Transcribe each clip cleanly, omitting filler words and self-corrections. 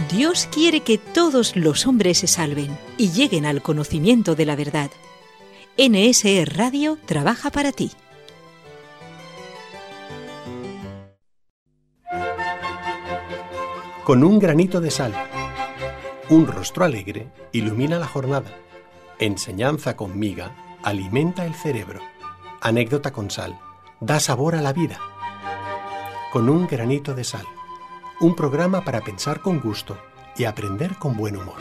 Dios quiere que todos los hombres se salven y lleguen al conocimiento de la verdad. NSE Radio trabaja para ti. Con un granito de sal, un rostro alegre ilumina la jornada. Enseñanza con miga alimenta el cerebro. Anécdota con sal da sabor a la vida. Con un granito de sal, un programa para pensar con gusto y aprender con buen humor.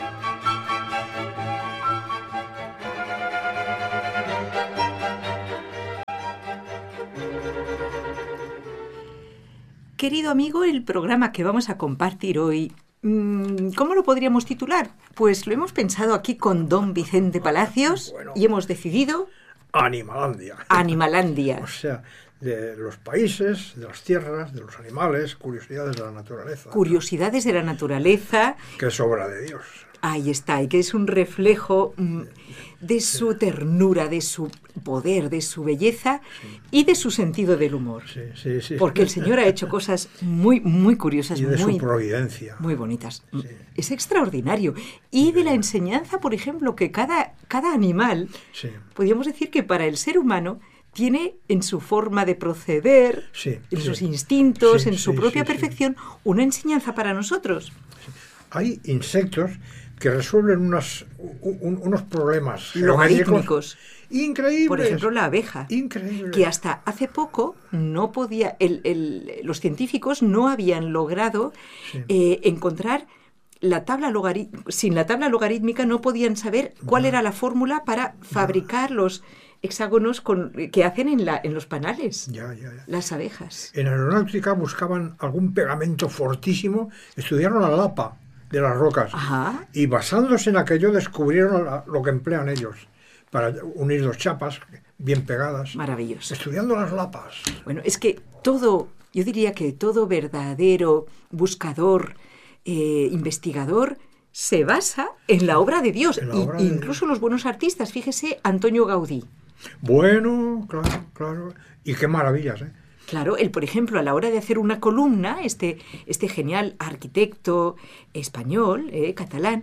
Querido amigo, el programa que vamos a compartir hoy, ¿cómo lo podríamos titular? Pues lo hemos pensado aquí con don Vicente Palacios y hemos decidido... Animalandia. Animalandia. O sea, de los países, de las tierras, de los animales, curiosidades de la naturaleza. Curiosidades de la naturaleza. Que es obra de Dios. Ahí está, y que es un reflejo de su ternura, de su poder, de su belleza y de su sentido del humor. Sí. Porque el Señor ha hecho cosas muy, muy curiosas. Y de su providencia. Muy bonitas. Sí. Es extraordinario. Y de la enseñanza, por ejemplo, que cada animal, podríamos decir que para el ser humano, tiene en su forma de proceder, en sus instintos, en su propia perfección, una enseñanza para nosotros. Hay insectos que resuelven unos problemas logarítmicos increíbles. Por ejemplo, la abeja. Increíble. Que hasta hace poco no podía, los científicos no habían logrado encontrar la tabla logarítmica. Sin la tabla logarítmica no podían saber cuál era la fórmula para fabricar los hexágonos que hacen en los panales. Las abejas. En aeronáutica buscaban algún pegamento fortísimo, estudiaron la lapa de las rocas. Ajá. Y basándose en aquello descubrieron lo que emplean ellos para unir dos chapas bien pegadas. Maravilloso. Estudiando las lapas. Bueno, es que yo diría que todo verdadero buscador, investigador, se basa en la obra de Dios. Incluso los buenos artistas, fíjese, Antonio Gaudí. Bueno, claro. Y qué maravillas, ¿eh? Claro, él, por ejemplo, a la hora de hacer una columna, este genial arquitecto español, catalán,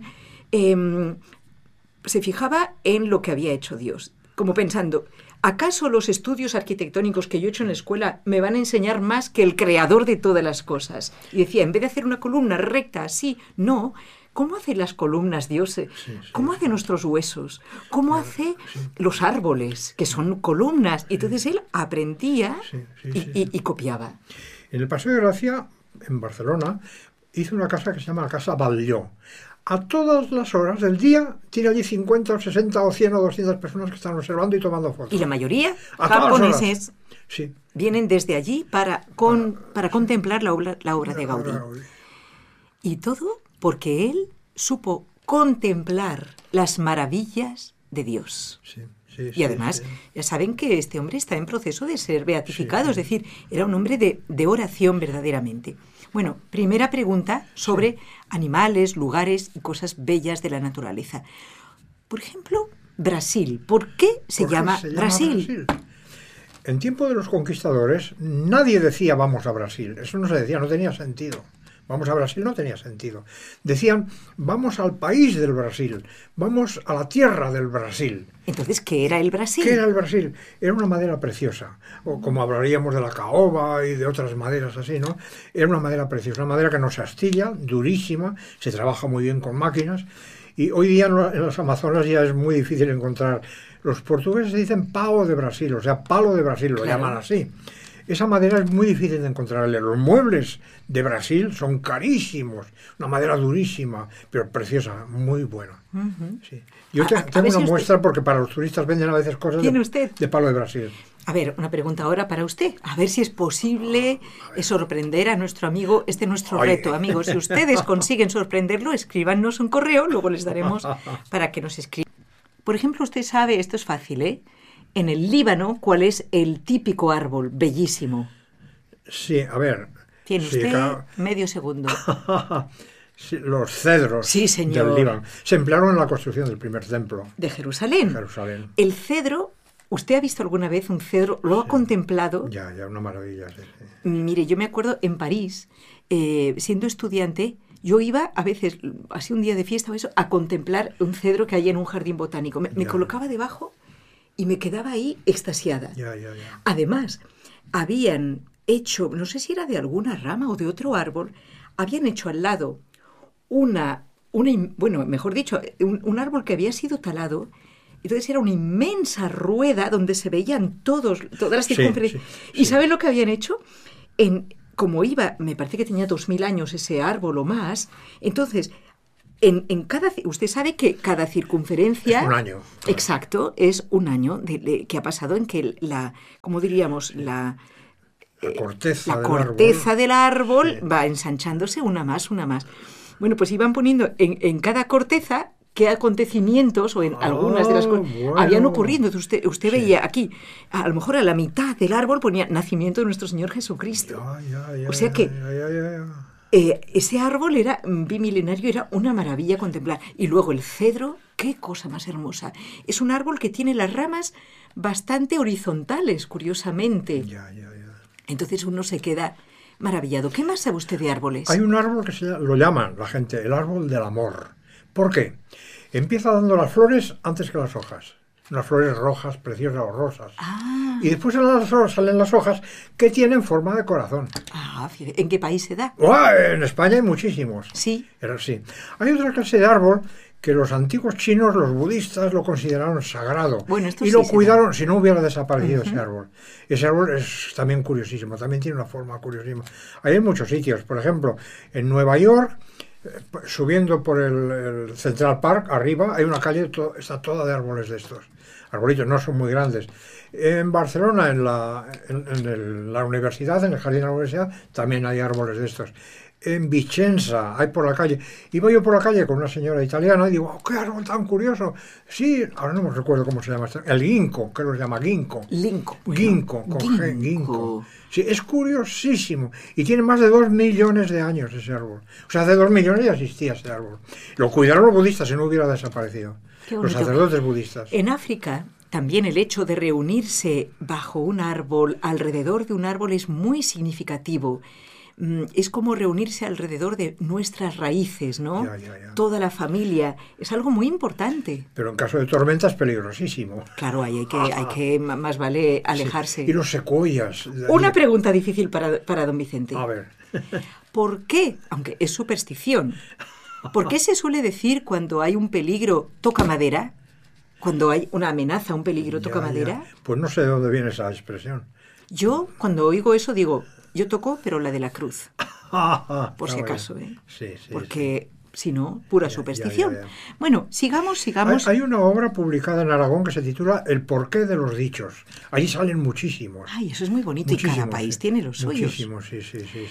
se fijaba en lo que había hecho Dios, como pensando, ¿acaso los estudios arquitectónicos que yo he hecho en la escuela me van a enseñar más que el creador de todas las cosas? Y decía, en vez de hacer una columna recta así, no. ¿Cómo hace las columnas Dios? ¿Cómo hace nuestros huesos? ¿Cómo hace los árboles, que son columnas? Y entonces él aprendía y copiaba. En el Paseo de Gracia, en Barcelona, hizo una casa que se llama la Casa Batlló. A todas las horas del día tiene allí 50 o 60 o 100 o 200 personas que están observando y tomando fotos. Y la mayoría japoneses Sí. Vienen desde allí para contemplar la obra de Gaudí. Y todo porque él supo contemplar las maravillas de Dios. Y además, ya saben que este hombre está en proceso de ser beatificado, es decir, era un hombre de oración verdaderamente. Bueno, primera pregunta sobre animales, lugares y cosas bellas de la naturaleza. Por ejemplo, Brasil. ¿Por qué se llama Brasil? En tiempo de los conquistadores, nadie decía vamos a Brasil. Eso no se decía, no tenía sentido. Vamos a Brasil no tenía sentido. Decían, vamos al país del Brasil, vamos a la tierra del Brasil. Entonces, ¿qué era el Brasil? ¿Qué era el Brasil? Era una madera preciosa, o como hablaríamos de la caoba y de otras maderas así, ¿no? Era una madera preciosa, una madera que no se astilla, durísima, se trabaja muy bien con máquinas, y hoy día en las Amazonas ya es muy difícil encontrar. Los portugueses dicen pau de Brasil, o sea, palo de Brasil, lo llaman así. Esa madera es muy difícil de encontrarle. Los muebles de Brasil son carísimos. Una madera durísima, pero preciosa, muy buena. Sí. Yo tengo una muestra porque para los turistas venden a veces cosas de palo de Brasil. A ver, una pregunta ahora para usted. A ver si es posible sorprender a nuestro amigo. Nuestro reto, amigos. Si ustedes consiguen sorprenderlo, escríbanos un correo, luego les daremos para que nos escriban. Por ejemplo, usted sabe, esto es fácil, ¿eh? En el Líbano, ¿cuál es el típico árbol bellísimo? Sí, a ver. Tiene usted medio segundo. Los cedros del Líbano. Se emplearon en la construcción del primer templo. De Jerusalén. El cedro, ¿usted ha visto alguna vez un cedro? ¿Lo ha contemplado? Ya, una maravilla. Sí. Mire, yo me acuerdo en París, siendo estudiante, Yo iba a veces, así un día de fiesta o eso, a contemplar un cedro que hay en un jardín botánico. Me colocaba debajo y me quedaba ahí extasiada. Además, habían hecho, no sé si era de alguna rama o de otro árbol, habían hecho al lado bueno, mejor dicho, un árbol que había sido talado. Entonces era una inmensa rueda donde se veían todas las circunferencias. ¿Y saben lo que habían hecho? Como iba, me parece que tenía 2000 años ese árbol o más, entonces, usted sabe que cada circunferencia... Es un año. Claro. Exacto, es un año que ha pasado en que ¿cómo diríamos? La corteza del árbol va ensanchándose una más. Bueno, pues iban poniendo en cada corteza qué acontecimientos o en algunas de las cosas habían ocurrido. Entonces usted veía aquí, a lo mejor a la mitad del árbol ponía nacimiento de nuestro Señor Jesucristo. O sea que ese árbol era bimilenario, era una maravilla contemplar. Y luego el cedro, qué cosa más hermosa. Es un árbol que tiene las ramas bastante horizontales, curiosamente. Entonces uno se queda maravillado. ¿Qué más sabe usted de árboles? Hay un árbol que lo llaman la gente el árbol del amor. ¿Por qué? Empieza dando las flores antes que las hojas. Unas flores rojas, preciosas o rosas. Y después salen las hojas que tienen forma de corazón. ¿En qué país se da? En España hay muchísimos. Sí. Sí. Hay otra clase de árbol que los antiguos chinos, los budistas, lo consideraron sagrado. Bueno, esto y lo cuidaron si no hubiera desaparecido ese árbol. Ese árbol es también curiosísimo, también tiene una forma curiosísima. Hay en muchos sitios, por ejemplo, en Nueva York, subiendo por el Central Park, arriba, hay una calle, está toda de árboles de estos. Arbolitos, no son muy grandes. En Barcelona, en la universidad, en el jardín de la universidad, también hay árboles de estos. En Vicenza, hay por la calle. Iba yo por la calle con una señora italiana y digo, ¡qué árbol tan curioso! Sí, ahora no me recuerdo cómo se llama. El ginkgo, que lo llama ginkgo. Ginkgo, con G, ginkgo. Sí, es curiosísimo. Y tiene más de 2 millones de años ese árbol. O sea, hace 2 millones ya existía ese árbol. Lo cuidaron los budistas si no hubiera desaparecido. Los sacerdotes budistas. En África, también el hecho de reunirse bajo un árbol, alrededor de un árbol, es muy significativo. Es como reunirse alrededor de nuestras raíces, ¿no? Toda la familia. Es algo muy importante. Pero en caso de tormenta es peligrosísimo. Claro, hay que más vale alejarse. Sí. Y los secuoyas. Una pregunta difícil para don Vicente. A ver. ¿Por qué, aunque es superstición, por qué se suele decir cuando hay un peligro, toca madera? Cuando hay una amenaza, un peligro, toca madera. Pues no sé de dónde viene esa expresión. Yo, cuando oigo eso, digo... Yo toco, pero la de la cruz, por si acaso, ¿eh? Sí, porque si no, pura superstición. Bueno, sigamos. Hay una obra publicada en Aragón que se titula El porqué de los dichos. Allí salen muchísimos. Ay, eso es muy bonito. Muchísimos, y cada país tiene los suyos. Muchísimos, sí.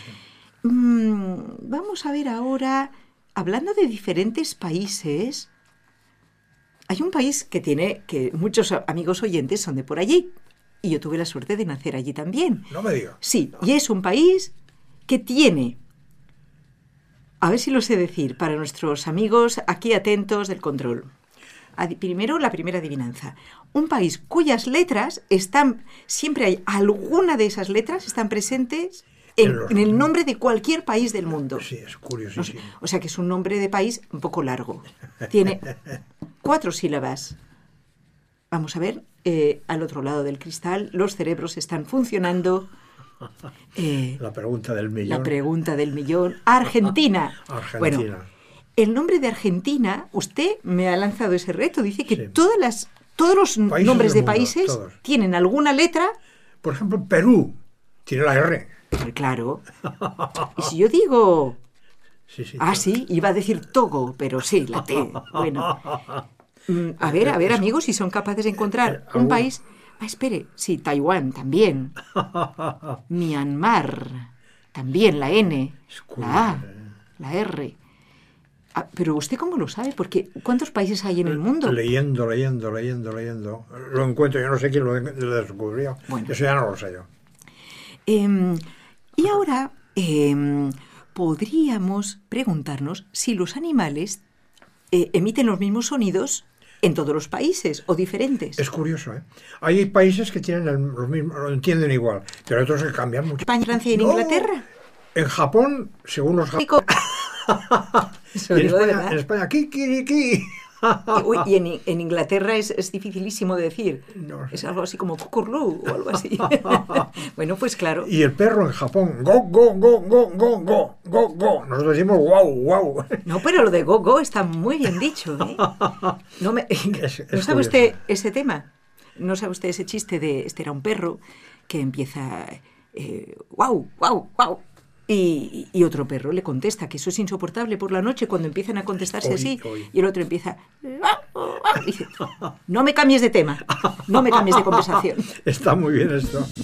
Vamos a ver ahora, hablando de diferentes países, hay un país que muchos amigos oyentes son de por allí. Y yo tuve la suerte de nacer allí también. No me digas. Sí, y es un país que tiene, a ver si lo sé decir, para nuestros amigos aquí atentos del control. Primero, la primera adivinanza. Un país cuyas letras siempre hay alguna de esas letras están presentes en el nombre de cualquier país del mundo. Sí, es curiosísimo. O sea que es un nombre de país un poco largo. Tiene 4 sílabas. Vamos a ver, al otro lado del cristal, los cerebros están funcionando. La pregunta del millón. La pregunta del millón. Argentina. Argentina. Bueno, el nombre de Argentina, usted me ha lanzado ese reto. Dice que todos los nombres de países tienen alguna letra. Por ejemplo, Perú tiene la R. Claro. Y si yo digo... Sí, sí, iba a decir Togo, pero sí, la T. Bueno... A ver, amigos, si son capaces de encontrar un país... espere, sí, Taiwán también. Myanmar también, la N, la A, la R. Pero ¿usted cómo lo sabe? Porque ¿cuántos países hay en el mundo? Leyendo. Lo encuentro, yo no sé quién lo descubrió. Bueno. Eso ya no lo sé yo. Y ahora podríamos preguntarnos si los animales emiten los mismos sonidos en todos los países o diferentes. Es curioso, ¿eh? Hay países que tienen los mismos, lo entienden igual, pero hay otros que cambian mucho. ¿España, Francia y Inglaterra? En Japón, según los japoneses... Eso digo de verdad. En España, kikiriki. Y en Inglaterra es dificilísimo de decir. No sé. Es algo así como cucurlú o algo así. Bueno, pues claro. Y el perro en Japón, go, go, go, go, go, go, go, go. Nosotros decimos wow, wow. No, pero lo de go está muy bien dicho, ¿eh? ¿No sabe usted ese tema? ¿No sabe usted ese chiste de este era un perro que empieza wow, wow, wow? Y otro perro le contesta que eso es insoportable por la noche cuando empiezan a contestarse así. Y el otro empieza... Y dice, no me cambies de tema, no me cambies de conversación. Está muy bien esto.